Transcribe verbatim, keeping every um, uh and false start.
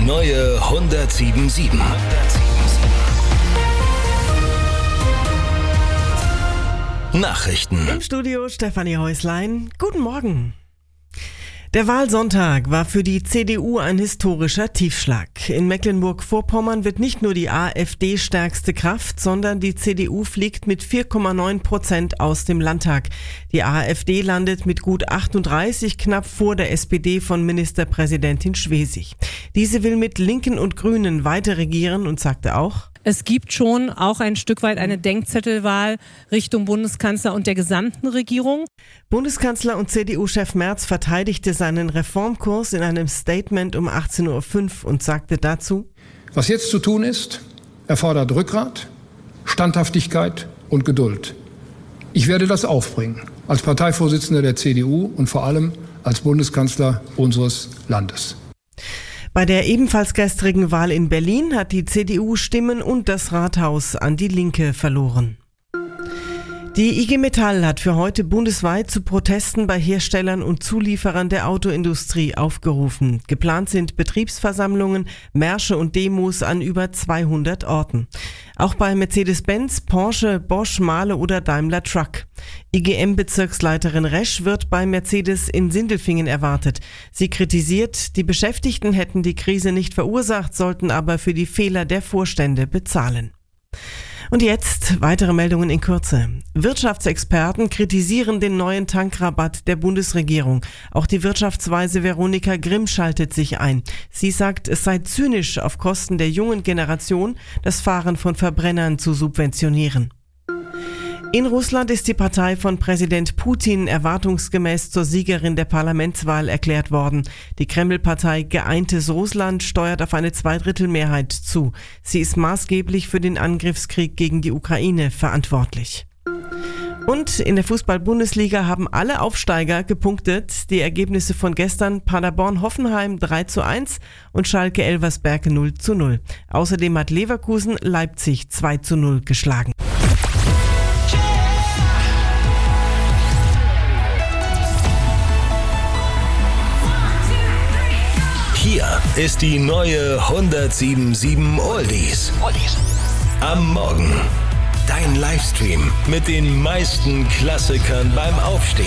neue hundertsieben Komma sieben. Nachrichten. Im Studio Stefanie Häuslein. Guten Morgen. Der Wahlsonntag war für die C D U ein historischer Tiefschlag. In Mecklenburg-Vorpommern wird nicht nur die AfD stärkste Kraft, sondern die C D U fliegt mit vier Komma neun Prozent aus dem Landtag. Die AfD landet mit gut achtunddreißig, knapp vor der S P D von Ministerpräsidentin Schwesig. Diese will mit Linken und Grünen weiter regieren und sagte auch: Es gibt schon auch ein Stück weit eine Denkzettelwahl Richtung Bundeskanzler und der gesamten Regierung. Bundeskanzler und C D U-Chef Merz verteidigte seinen Reformkurs in einem Statement um achtzehn Uhr fünf und sagte dazu: Was jetzt zu tun ist, erfordert Rückgrat, Standhaftigkeit und Geduld. Ich werde das aufbringen, als Parteivorsitzender der C D U und vor allem als Bundeskanzler unseres Landes. Bei der ebenfalls gestrigen Wahl in Berlin hat die C D U Stimmen und das Rathaus an die Linke verloren. Die I G Metall hat für heute bundesweit zu Protesten bei Herstellern und Zulieferern der Autoindustrie aufgerufen. Geplant sind Betriebsversammlungen, Märsche und Demos an über zweihundert Orten. Auch bei Mercedes-Benz, Porsche, Bosch, Mahle oder Daimler Truck. I G M-Bezirksleiterin Resch wird bei Mercedes in Sindelfingen erwartet. Sie kritisiert, die Beschäftigten hätten die Krise nicht verursacht, sollten aber für die Fehler der Vorstände bezahlen. Und jetzt weitere Meldungen in Kürze. Wirtschaftsexperten kritisieren den neuen Tankrabatt der Bundesregierung. Auch die Wirtschaftsweise Veronika Grimm schaltet sich ein. Sie sagt, es sei zynisch, auf Kosten der jungen Generation das Fahren von Verbrennern zu subventionieren. In Russland ist die Partei von Präsident Putin erwartungsgemäß zur Siegerin der Parlamentswahl erklärt worden. Die Kreml-Partei Geeintes Russland steuert auf eine Zweidrittelmehrheit zu. Sie ist maßgeblich für den Angriffskrieg gegen die Ukraine verantwortlich. Und in der Fußball-Bundesliga haben alle Aufsteiger gepunktet. Die Ergebnisse von gestern: Paderborn-Hoffenheim drei zu eins und Schalke-Elversberg null zu null. Außerdem hat Leverkusen Leipzig zwei zu null geschlagen. Hier ist die neue hundertsieben Komma sieben Oldies. Am Morgen. Dein Livestream mit den meisten Klassikern beim Aufstehen.